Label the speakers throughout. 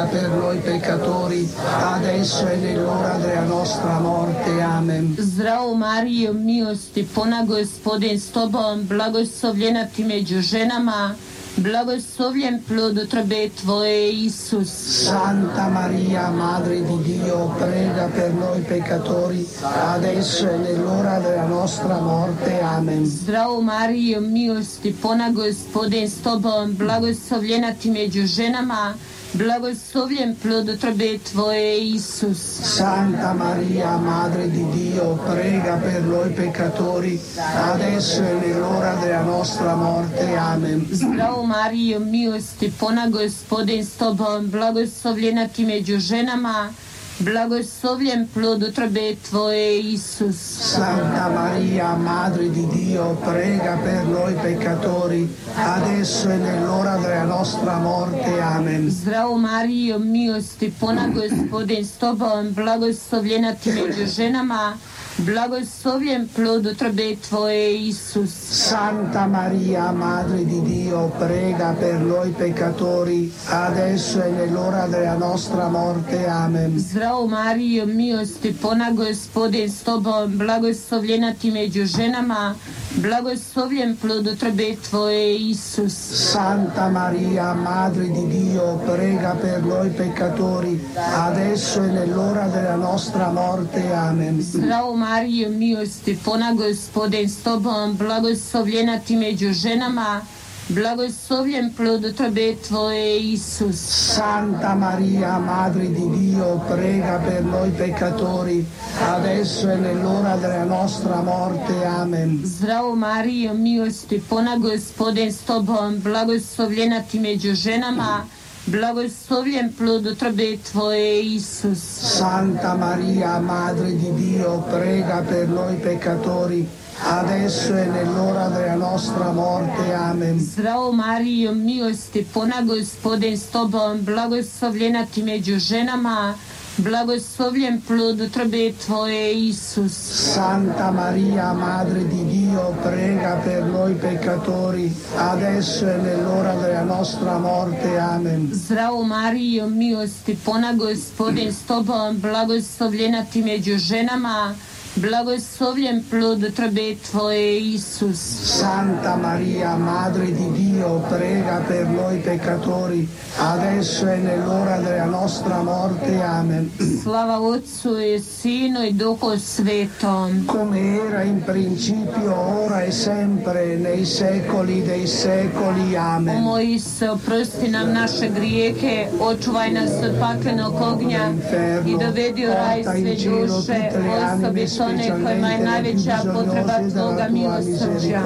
Speaker 1: prega per noi peccatori, adesso e nell'ora della nostra morte. Amen.
Speaker 2: Zdravo Marijo, milosti puna, Gospodin s tobom, blagoslovljena ti među ženama, blagoslovljen plod utrobe tvoje, Isus.
Speaker 1: Santa Maria, Madre di Dio, prega per noi peccatori, adesso e nell'ora della nostra morte. Amen.
Speaker 2: Zdravo Marijo, milosti puna, Gospodin s tobom, blagoslovljena ti među ženama, blagoslovljen plod utrobe tvoje, Isus.
Speaker 1: Santa Maria, Madre di Dio, prega per noi peccatori, adesso e nell'ora della nostra morte. Amen.
Speaker 2: Zdravo Marijo, milosti puna, Gospodin s tobom, blagoslovljena ti među ženama, blagoslovljen plod utrobe tvoje, Isus.
Speaker 1: Santa Maria, Madre di Dio, prega per noi peccatori, adesso e nell'ora della nostra morte. Amen.
Speaker 2: Zdravo Marijo, milosti puna, Gospodin s tobom, blagoslovljena ti među ženama, blagoslovljen plod utrobe tvoje, Isus.
Speaker 1: Santa Maria, Madre di Dio, prega per noi peccatori, adesso e nell'ora della nostra morte. Amen.
Speaker 2: Zdravo Marijo, milosti puna, Gospodin s tobom, blagoslovljena ti među ženama, blagoslovljen plod utrobe tvoje, Isus.
Speaker 1: Santa Maria, Madre di Dio, prega per noi peccatori, adesso e nell'ora della nostra morte. Amen.
Speaker 2: Zdravo Marijo, milosti puna, Gospodin s tobom, blagoslovljena ti među ženama, blagoslovljen plod utrobe tvoje, Isus.
Speaker 1: Santa Maria, Madre di Dio, prega per noi peccatori, adesso e nell'ora della nostra morte. Amen.
Speaker 2: Zdravo Marijo, milosti puna, Gospodin s tobom, blagoslovljena ti među ženama, blagoslovljen plod utrobe tvoje, Isus.
Speaker 1: Santa Maria, Madre di Dio, prega per noi peccatori, adesso e nell'ora della nostra morte. Amen.
Speaker 2: Zdravo Marijo, milosti puna, Gospodin s tobom, blagoslovljena ti među ženama, blagoslovljen plod utrobe tvoje, Isus.
Speaker 1: Santa Maria, Madre di Dio, prega per noi peccatori, adesso e nell'ora della nostra morte. Amen.
Speaker 2: Zdravo Marijo, milosti puna, Gospodin s tobom, blagoslovljena ti među ženama, blagoslovljen plod utrobe tvoje, Isus.
Speaker 1: Santa Maria, Madre di Dio, prega per noi peccatori, adesso e nell'ora della nostra morte. Amen.
Speaker 2: Slava Otcu i Sinu i Duhu Svetom.
Speaker 1: Come era in principio, ora e sempre, nei secoli dei secoli. Amen.
Speaker 2: O moj Isuse, oprosti nam naše grijehe, očuvaj nas od paklenog ognja i dovedi u raj sve duše, osobito one kojima je najveća potreba tvoga milosrđa.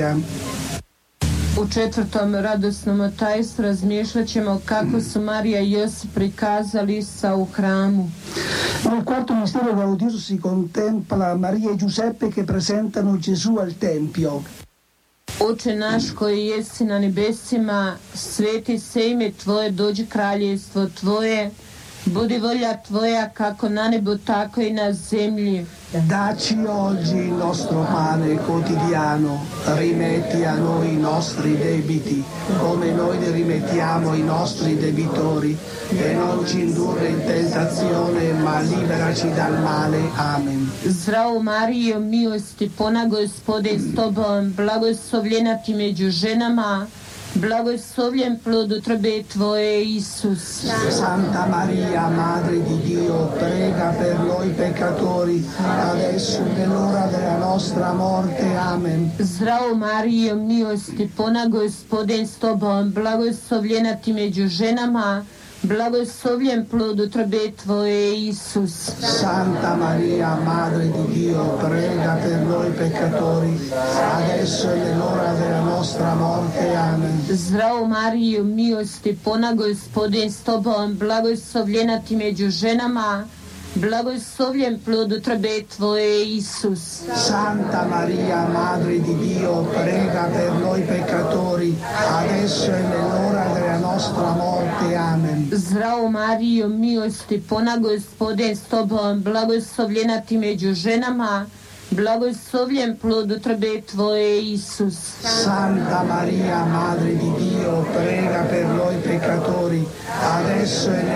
Speaker 2: U četvrtom radosnom tajstvu razmišljat ćemo kako su Marija i Josip prikazali Isusa u hramu.
Speaker 1: Nel quarto mistero gaudioso si contempla Maria e Giuseppe che presentano Gesù al Tempio.
Speaker 2: Oče naš koji jesi na nebesima, sveti se ime Tvoje, dođi kraljevstvo Tvoje, budi volja Tvoja kako na nebu tako i na zemlji.
Speaker 1: Dacci oggi il nostro pane quotidiano, rimetti a noi i nostri debiti, come noi li rimettiamo ai nostri debitori, e non ci indurre in tentazione, ma liberaci dal male. Amen.
Speaker 2: Zdravo Marijo, milosti puna, Gospodin s tobom, blagoslovljena ti među ženama, blagoslovljen plod utrobe tvoje, Isus.
Speaker 1: Santa Maria, Madre di Dio, prega per noi peccatori, adesso e nell'ora della nostra morte. Amen.
Speaker 2: Zdravo Marijo, milosti puna, Gospodin s tobom, blagoslovljena ti među ženama, blagoslovljen plod utrobe tvoje, Isus.
Speaker 1: Santa Maria, Madre di Dio, prega per noi peccatori, adesso e nell'ora della nostra morte. Amen.
Speaker 2: Zdravo Marijo, milosti puna, Gospodin s tobom, blagoslovljena ti među ženama, blagoslovljen plod utrobe tvoje, Isus.
Speaker 1: Santa Maria, Madre di Dio, prega per noi peccatori, adesso e nell'ora della nostra morte. Amen.
Speaker 2: Zdravo Marijo, milosti puna, Gospodin s tobom, blagoslovljena ti među ženama, blagoslovljen plod utrobe tvoje, Isus.
Speaker 1: Santa Maria, Madre di Dio, prega per noi peccatori, adesso e